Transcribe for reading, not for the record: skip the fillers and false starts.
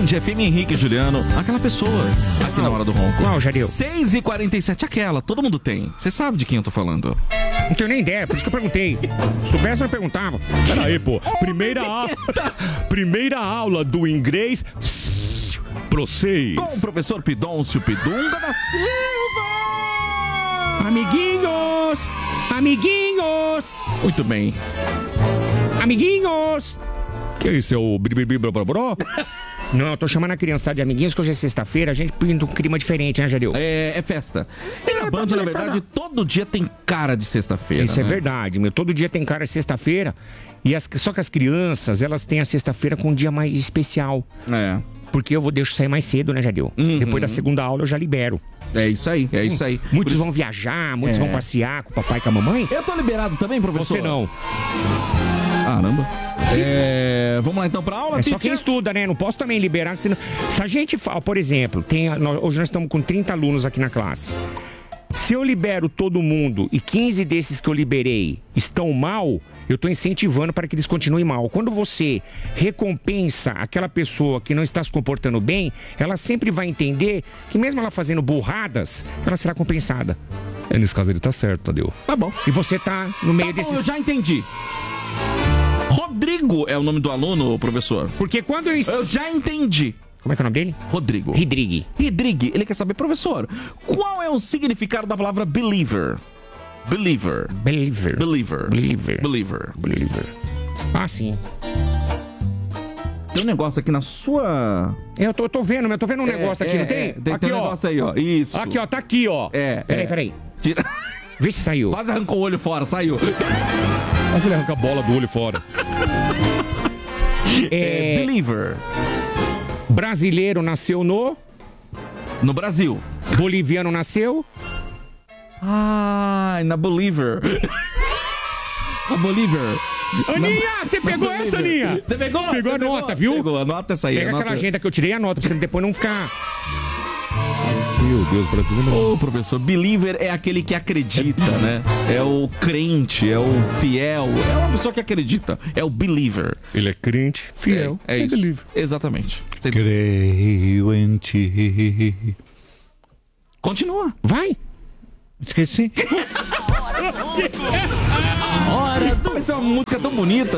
Band, FM Henrique e Juliano. Aquela pessoa aqui na hora do ronco. Qual, Jadeu? 6h47, aquela. Todo mundo tem. Você sabe de quem eu tô falando. Não tenho nem ideia, por isso que eu perguntei. Se soubesse, eu perguntava. Peraí, pô. Primeira aula do inglês pro 6. Com o professor Pidôncio Pidunga da Silva. Amiguinhos! Amiguinhos! Muito bem. Amiguinhos! Que isso, é o bro? Não, eu tô chamando a criançada de amiguinhos, que hoje é sexta-feira, a gente pinta um clima diferente, né, Jadeu? É festa. E na Band, na verdade, todo dia tem cara de sexta-feira. Isso é né? verdade, meu. Todo dia tem cara de sexta-feira. Só que as crianças, elas têm a sexta-feira com um dia mais especial. É. Porque eu deixo sair mais cedo, né, Jadeu? Depois da segunda aula eu já libero. É isso aí, é isso aí. Muitos vão viajar, muitos vão passear com o papai e com a mamãe. Eu tô liberado também, professor? Você não. Caramba. Vamos lá então pra aula, É só quem estuda, né? Não posso também liberar. Se a gente fala, por exemplo, hoje nós estamos com 30 alunos aqui na classe. Se eu libero todo mundo e 15 desses que eu liberei estão mal, eu estou incentivando para que eles continuem mal. Quando você recompensa aquela pessoa que não está se comportando bem, ela sempre vai entender que mesmo ela fazendo burradas, ela será compensada. Nesse caso ele tá certo, Tadeu. Tá bom. E você tá no meio desses... Eu já entendi. Rodrigo é o nome do aluno, professor? Porque quando eu já entendi. Como é que é o nome dele? Rodrigo. Ridrig. Ele quer saber, professor, qual é o significado da palavra believer? Believer. Ah, sim. Tem um negócio aqui na sua... Eu tô vendo um negócio aqui, não tem? Tem Aqui, um negócio aí, ó. Isso. Aqui, ó, tá aqui, ó. Peraí. Tira... Vê se saiu. Quase arrancou o olho fora, saiu. Quase ele arranca a bola do olho fora. Believer. Brasileiro nasceu no Brasil. Boliviano nasceu? Na Believer. A Believer. Aninha, você pegou essa, Aninha? Você pegou? Pegou a nota, viu? Pegou, anota essa aí. Pega aquela agenda que eu tirei, anota, pra você depois não ficar... Meu Deus, brasileiro. Ô, professor, believer é aquele que acredita, né? É o crente, é o fiel, é uma pessoa que acredita. É o believer. Ele é crente, fiel. É isso. Believer. Exatamente. Creio em ti. Continua. Vai. Esqueci. A hora do... Essa é uma música tão bonita.